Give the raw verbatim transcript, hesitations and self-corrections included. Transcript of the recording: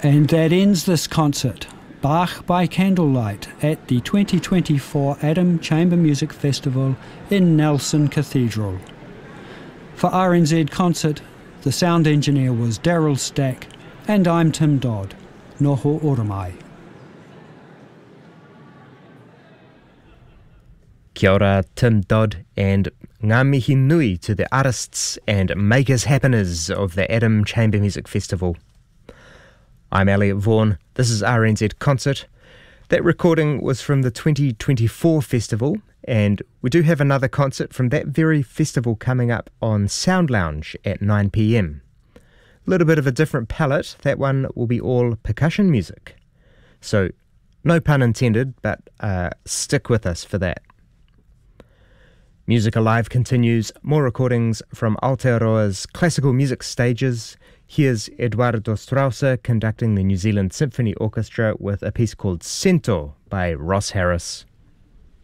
And that ends this concert, Bach by Candlelight, at the twenty twenty-four Adam Chamber Music Festival in Nelson Cathedral. For R N Z Concert, the sound engineer was Daryl Stack, and I'm Tim Dodd. Noho Oromai. Kia ora, Tim Dodd, and ngā mihi nui to the artists and makers happeners of the Adam Chamber Music Festival. I'm Elliot Vaughan, this is R N Z Concert. That recording was from the twenty twenty-four festival, and we do have another concert from that very festival coming up on Sound Lounge at nine p m. A little bit of a different palette, that one will be all percussion music. So, no pun intended, but uh, stick with us for that. Music Alive continues, more recordings from Aotearoa's classical music stages. Here's Eduardo Strauser conducting the New Zealand Symphony Orchestra with a piece called Cento by Ross Harris.